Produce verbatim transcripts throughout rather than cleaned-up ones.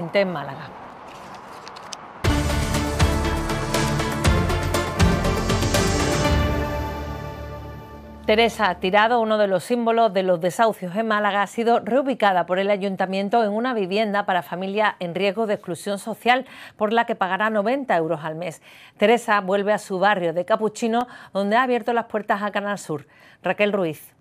veinte en Málaga. Teresa Tirado, uno de los símbolos de los desahucios en Málaga, ha sido reubicada por el Ayuntamiento en una vivienda para familias en riesgo de exclusión social, por la que pagará noventa euros al mes. Teresa vuelve a su barrio de Capuchino, donde ha abierto las puertas a Canal Sur. Raquel Ruiz.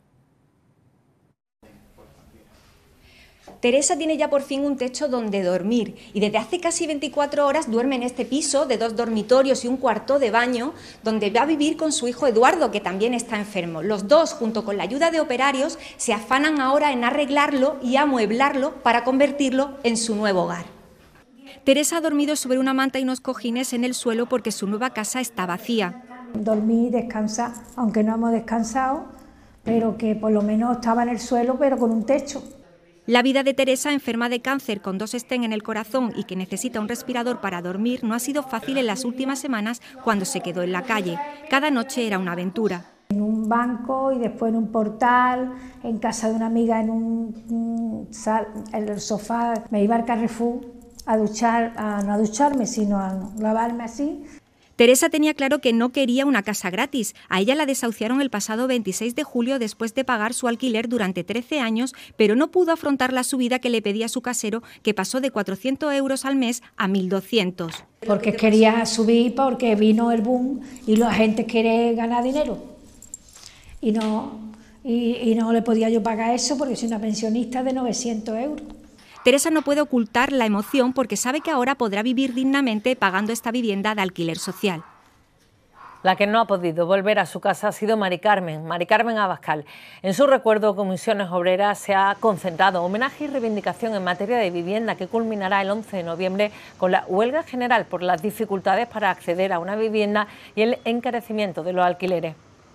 Teresa tiene ya por fin un techo donde dormir y desde hace casi veinticuatro horas duerme en este piso de dos dormitorios y un cuarto de baño, donde va a vivir con su hijo Eduardo, que también está enfermo. Los dos, junto con la ayuda de operarios, se afanan ahora en arreglarlo y amueblarlo para convertirlo en su nuevo hogar. Teresa ha dormido sobre una manta y unos cojines en el suelo porque su nueva casa está vacía. Dormí, descansar, aunque no hemos descansado, pero que por lo menos estaba en el suelo, pero con un techo. La vida de Teresa, enferma de cáncer con dos estén en el corazón y que necesita un respirador para dormir, no ha sido fácil en las últimas semanas cuando se quedó en la calle. Cada noche era una aventura. En un banco y después en un portal, en casa de una amiga en un, un sal, en el sofá. Me iba al Carrefour a duchar, a, no a ducharme, sino a lavarme así. Teresa tenía claro que no quería una casa gratis. A ella la desahuciaron el pasado veintiséis de julio después de pagar su alquiler durante trece años, pero no pudo afrontar la subida que le pedía su casero, que pasó de cuatrocientos euros al mes a mil doscientos. Porque quería subir, porque vino el boom y la gente quiere ganar dinero. Y no, y, y no le podía yo pagar eso porque soy una pensionista de novecientos euros. Teresa no puede ocultar la emoción porque sabe que ahora podrá vivir dignamente pagando esta vivienda de alquiler social. La que no ha podido volver a su casa ha sido Mari Carmen, Mari Carmen Abascal. En su recuerdo, Comisiones Obreras se ha concentrado homenaje y reivindicación en materia de vivienda, que culminará el once de noviembre con la huelga general por las dificultades para acceder a una vivienda y el encarecimiento de los alquileres.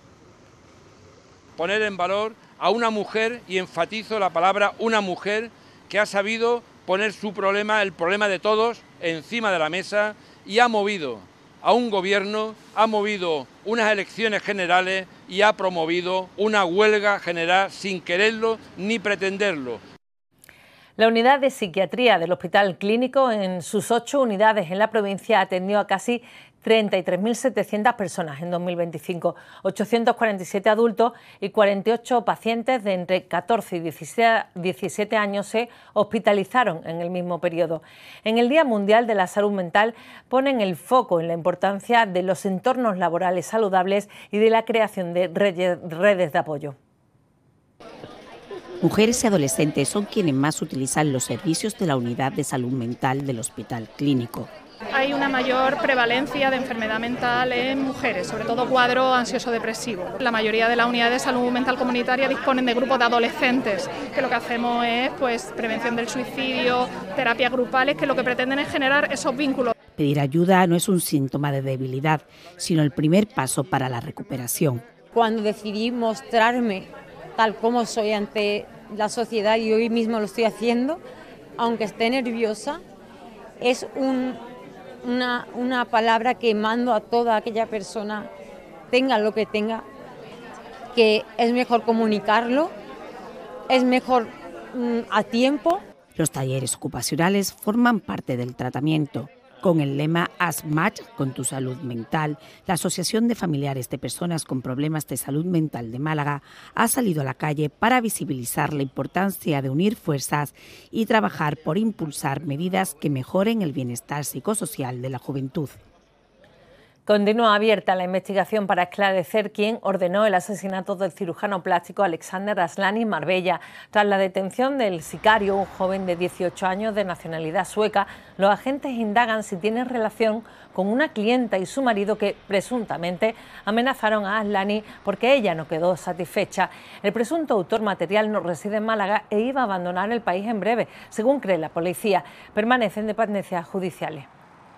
Poner en valor a una mujer, y enfatizo la palabra una mujer, que ha sabido poner su problema, el problema de todos, encima de la mesa y ha movido a un gobierno, ha movido unas elecciones generales y ha promovido una huelga general sin quererlo ni pretenderlo. La unidad de psiquiatría del Hospital Clínico, en sus ocho unidades en la provincia, atendió a casi treinta y tres mil setecientas personas en dos mil veinticinco, ochocientos cuarenta y siete adultos y cuarenta y ocho pacientes de entre catorce y diecisiete años se hospitalizaron en el mismo periodo. En el Día Mundial de la Salud Mental ponen el foco en la importancia de los entornos laborales saludables y de la creación de redes de apoyo. Mujeres y adolescentes son quienes más utilizan los servicios de la unidad de salud mental del Hospital Clínico. Hay una mayor prevalencia de enfermedad mental en mujeres, sobre todo cuadro ansioso-depresivo. La mayoría de las unidades de salud mental comunitaria disponen de grupos de adolescentes, que lo que hacemos es pues, prevención del suicidio, terapias grupales, que lo que pretenden es generar esos vínculos. Pedir ayuda no es un síntoma de debilidad, sino el primer paso para la recuperación. Cuando decidí mostrarme tal como soy ante la sociedad, y hoy mismo lo estoy haciendo, aunque esté nerviosa, es un... Una, una palabra que mando a toda aquella persona, tenga lo que tenga, que es mejor comunicarlo, es mejor mm, a tiempo. Los talleres ocupacionales forman parte del tratamiento. Con el lema Haz Match con tu salud mental, la Asociación de Familiares de Personas con Problemas de Salud Mental de Málaga ha salido a la calle para visibilizar la importancia de unir fuerzas y trabajar por impulsar medidas que mejoren el bienestar psicosocial de la juventud. Continúa abierta la investigación para esclarecer quién ordenó el asesinato del cirujano plástico Alexander Aslani en Marbella. Tras la detención del sicario, un joven de dieciocho años de nacionalidad sueca, los agentes indagan si tiene relación con una clienta y su marido que presuntamente amenazaron a Aslani porque ella no quedó satisfecha. El presunto autor material no reside en Málaga e iba a abandonar el país en breve, según cree la policía. Permanece en dependencias judiciales.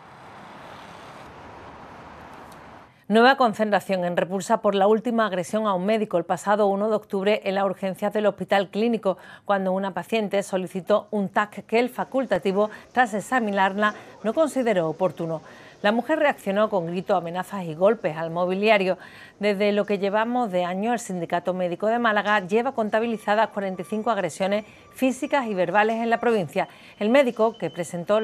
Nueva concentración en repulsa por la última agresión a un médico el pasado uno de octubre en las urgencias del Hospital Clínico, cuando una paciente solicitó un T A C que el facultativo, tras examinarla, no consideró oportuno. La mujer reaccionó con gritos, amenazas y golpes al mobiliario. Desde lo que llevamos de año, el Sindicato Médico de Málaga lleva contabilizadas cuarenta y cinco agresiones físicas y verbales en la provincia. El médico, que presentó